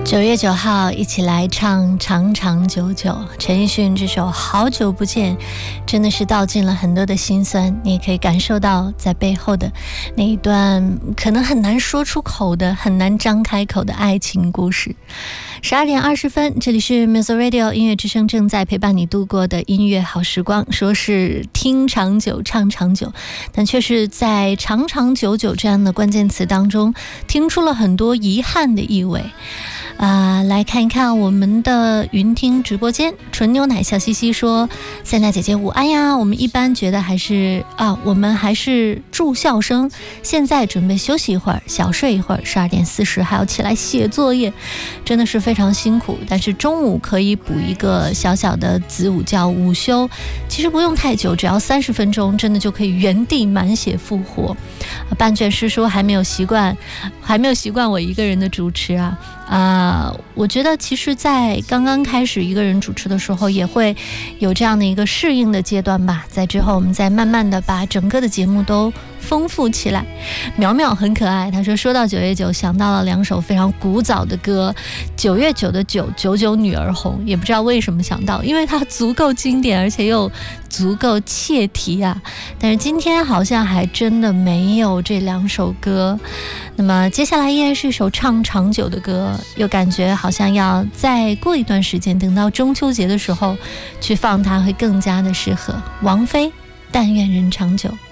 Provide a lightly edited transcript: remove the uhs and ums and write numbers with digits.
9月9号一起来唱长长久久。陈奕迅这首好久不见真的是道尽了很多的辛酸，你也可以感受到在背后的那一段可能很难说出口的很难张开口的爱情故事。12点20分，这里是 Music Radio 音乐之声，正在陪伴你度过的音乐好时光。说是听长久唱长久，但却是在长长久久这样的关键词当中听出了很多遗憾的意味。来看一看我们的云听直播间，纯牛奶笑嘻嘻说：塞娜姐姐午安呀，我们一般觉得我们还是住校生，现在准备休息一会儿，小睡一会儿，12点40还要起来写作业，真的是非常辛苦。但是中午可以补一个小小的子午觉午休，其实不用太久，只要30分钟，真的就可以原地满血复活。半卷诗说还没有习惯我一个人的主持我觉得其实在刚刚开始一个人主持的时候也会有这样的一个适应的阶段吧，在之后我们再慢慢的把整个的节目都丰富起来。淼淼很可爱，他说到9月9想到了2首非常古早的歌，9月9的9，九九女儿红，也不知道为什么想到，因为它足够经典而且又足够切题啊。但是今天好像还真的没有这2首歌。那么接下来依然是一首唱长久的歌，又感觉好像要再过一段时间，等到中秋节的时候去放它会更加的适合。王菲，但愿人长久。